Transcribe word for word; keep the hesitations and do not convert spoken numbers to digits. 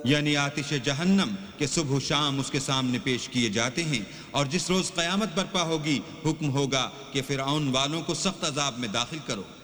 यानी आतिश जहन्नम के सुबह शाम उसके सामने पेश किए जाते हैं। और जिस रोज क़यामत बर्पा होगी हुक्म होगा कि फ़िरऔन वालों को सख्त अजाब में दाखिल करो।